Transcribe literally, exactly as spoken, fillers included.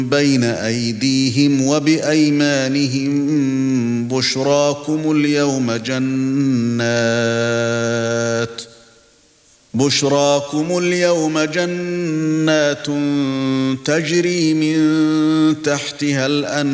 بين أيديهم وبأيمانهم بشراكم اليوم جنات بشراكم اليوم جنات تجري من تحتها الأنهار